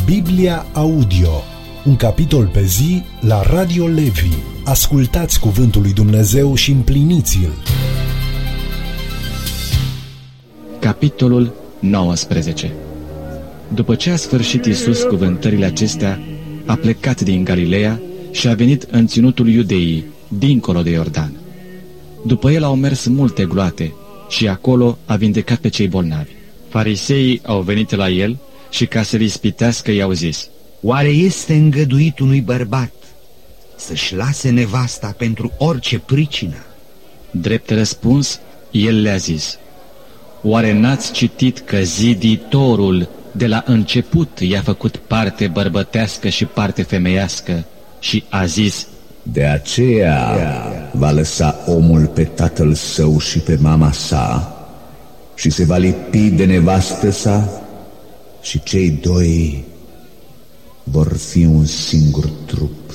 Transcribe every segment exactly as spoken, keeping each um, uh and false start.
Biblia Audio, un capitol pe zi la Radio Levi. Ascultați cuvântul lui Dumnezeu și împliniți-l. Capitolul nouăsprezece. După ce a sfârșit Iisus cuvântările acestea, a plecat din Galileea și a venit în ținutul Iudeii, dincolo de Iordan. După el au mers multe gloate și acolo a vindecat pe cei bolnavi. Fariseii au venit la el și ca să-l ispitească i-au zis: Oare este îngăduit unui bărbat să-și lase nevasta pentru orice pricină? Drept răspuns, el le-a zis: Oare n-ați citit că Ziditorul de la început i-a făcut parte bărbătească și parte femeiască și a zis: De aceea va lăsa omul pe tatăl său și pe mama sa și se va lipi de nevastă sa și cei doi vor fi un singur trup.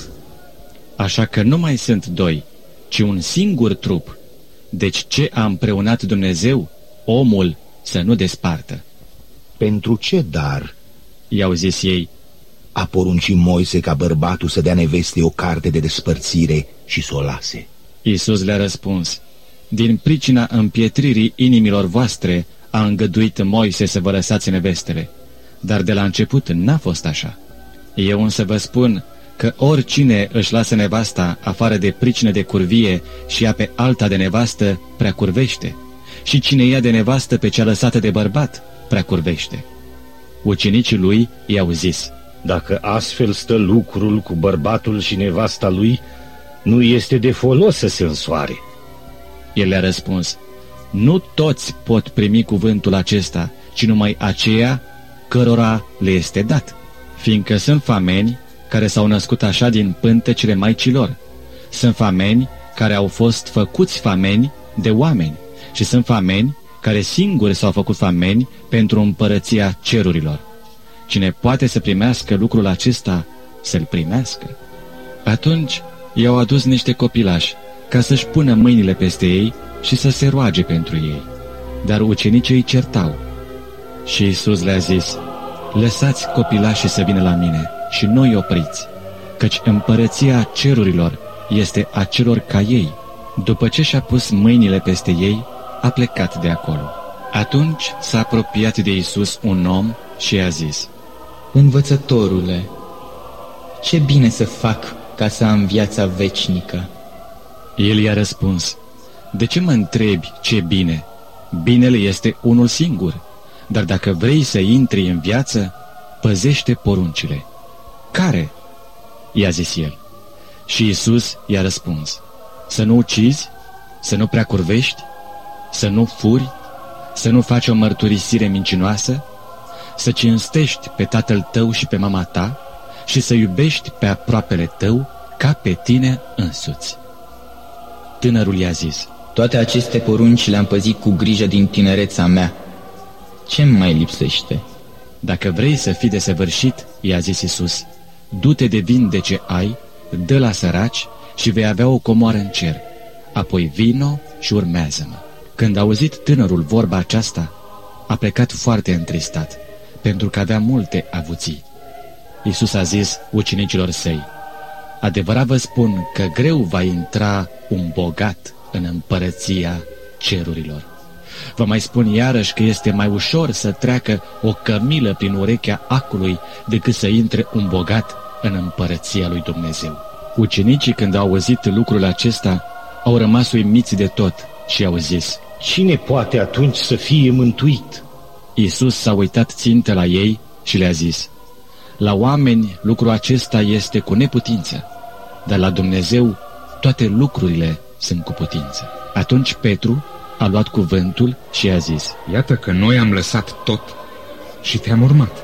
Așa că nu mai sunt doi, ci un singur trup. Deci ce a împreunat Dumnezeu, omul să nu despartă. Pentru ce dar, i-au zis ei, a poruncit Moise ca bărbatul să dea nevestei o carte de despărțire și să o lase? Iisus le-a răspuns: Din pricina împietririi inimilor voastre a îngăduit Moise să vă lăsați nevestele, dar de la început n-a fost așa. Eu însă vă spun că oricine își lasă nevasta afară de pricină de curvie și ia pe alta de nevastă, prea curvește, și cine ia de nevastă pe cea lăsată de bărbat, prea curvește. Ucenicii lui i-au zis: Dacă astfel stă lucrul cu bărbatul și nevasta lui, nu este de folos să se însoare. El le-a răspuns: Nu toți pot primi cuvântul acesta, ci numai aceia cărora le este dat, fiindcă sunt fameni care s-au născut așa din pântecele maicilor, sunt fameni care au fost făcuți fameni de oameni și sunt fameni care singuri s-au făcut fameni pentru împărăția cerurilor. Cine poate să primească lucrul acesta, să-l primească. Atunci i-au adus niște copilași ca să-și pună mâinile peste ei și să se roage pentru ei. Dar ucenicii îi certau. Și Iisus le-a zis: Lăsați copilașii să vină la mine și nu îi opriți, căci împărăția cerurilor este a celor ca ei. După ce și-a pus mâinile peste ei, a plecat de acolo. Atunci s-a apropiat de Iisus un om și i-a zis: Învățătorule, ce bine să fac ca să am viața veșnică? El i-a răspuns: De ce mă întrebi ce bine? Binele este unul singur, dar dacă vrei să intri în viață, păzește poruncile. Care? I-a zis el. Și Iisus i-a răspuns: Să nu ucizi, să nu prea curvești, să nu furi, să nu faci o mărturisire mincinoasă, să cinstești pe tatăl tău și pe mama ta și să iubești pe aproapele tău ca pe tine însuți. Tânărul i-a zis: Toate aceste porunci le-am păzit cu grijă din tinerețea mea. Ce-mi mai lipsește? Dacă vrei să fii desăvârșit, i-a zis Iisus, du-te de vin de ce ai, dă la săraci și vei avea o comoară în cer. Apoi vino și urmează-mă. Când a auzit tânărul vorba aceasta, a plecat foarte întristat, pentru că avea multe avuții. Iisus a zis ucenicilor săi: Adevărat vă spun că greu va intra un bogat în împărăția cerurilor. Vă mai spun iarăși că este mai ușor să treacă o cămilă prin urechea acului decât să intre un bogat în împărăția lui Dumnezeu. Ucenicii, când au auzit lucrul acesta, au rămas uimiți de tot și au zis: Cine poate atunci să fie mântuit? Iisus s-a uitat țintă la ei și le-a zis: La oameni lucrul acesta este cu neputință, dar la Dumnezeu toate lucrurile sunt cu putință. Atunci Petru a luat cuvântul și a zis: Iată că noi am lăsat tot și te-am urmat.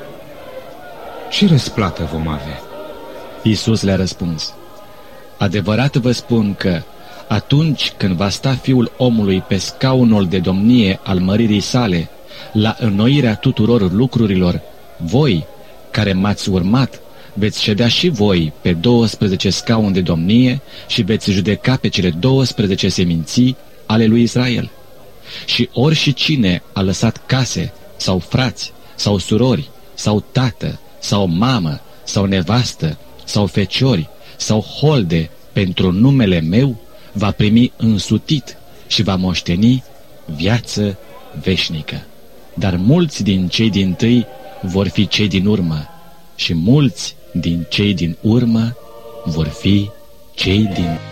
Ce răsplată vom avea? Iisus le-a răspuns: Adevărat vă spun că atunci când va sta Fiul omului pe scaunul de domnie al măririi sale, la înnoirea tuturor lucrurilor, voi, care m-ați urmat, veți ședea și voi pe douăsprezece scaune de domnie și veți judeca pe cele douăsprezece seminții ale lui Israel. Și ori și cine a lăsat case, sau frați, sau surori, sau tată, sau mamă, sau nevastă, sau feciori, sau holde pentru numele meu, va primi însutit și va moșteni viață veșnică. Dar mulți din cei dintâi vor fi cei din urmă și mulți din cei din urmă vor fi cei din